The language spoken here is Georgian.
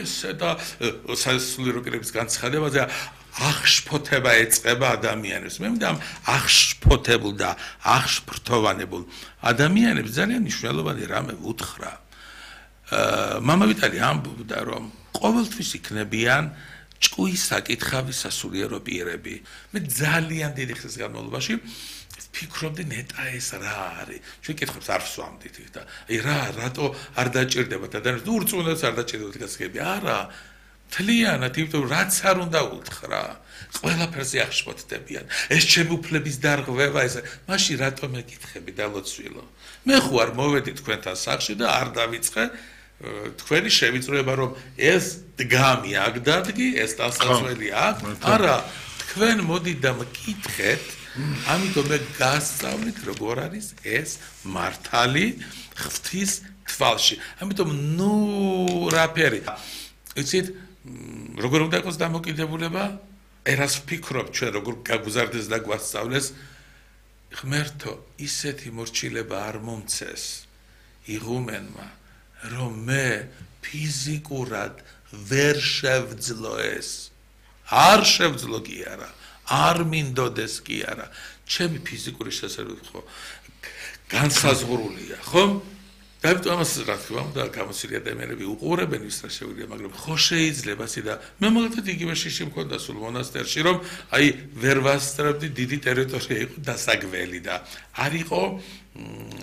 ესე და სასულიერო პირების განცხადებაზე აღშფოთება ეწყება ადამიანებს. მე მინდა ამ აღშფოთებულ და აღშფრთოვანებულ ადამიანებს ძალიან მნიშვნელოვანი რამე უთხრა. მამა ვიტალი ამბობდა, რომ ყოველთვის იქნებიან ჭკუის საკითხავი სასულიერო პირები. მე ძალიან დიდი ხნის განმავლობაში ვფიქრობდი ნეტა ეს რა არის. ჩვენ კითხებს არ ვსვამდით და რატო არ დაჭირდებათ ადამიანებს? ურწმუნოებს არ დაჭირდებათ გასაგები. არა, მთლიანად, იმიტომ რომ რაც არ უნდა უთხრა, ყველაფერზე აღშფოთდებიან. ეს ჩემი უფლების დარღვევა ეს. მაშინ რატომ ეკითხები დალოცვილო? მე ხო არ მოვედი თქვენთან სახლში და არ დავიწყე თქვენი შევიწროება რომ ეს დგამი აქ დადგი, ეს დასასველი აქ. არა, თქვენ მოდით და მკითხეთ, ამიტომ მე გასწავლით როგორ არის ეს მართალი ღვთის თვალში. ამიტომ ნუ რაფერი. იცით, როგორ უნდა იყოს დამოკიდებულება? ერას ვფიქრობ ჩვენ როგორ გაგვზარდეს და გვასწავლეს. ღმერთო, ისეთი მორჩილება არ მომცეს იღუმენმა, რომ მე ფიზიკურად ვერ შევძლო ეს. არ შევძლო კი არა, არ მინდოდეს კი არა. ჩემი ფიზიკური შესაძლებლობები ხო განსაზღვრულია, ხო? და ამიტომ ამას რა თქმა უნდა გამოცილი ადამიანები უყურებენ ვის რა შეუძლია, მაგრამ ხო შეიძლება და მე მაგალითად იგივე შიში მქონდა სულ მონასტერში, რომ აი ვერ ვასწრებდი დიდი ტერიტორია იყო დასაგველი და არ იყო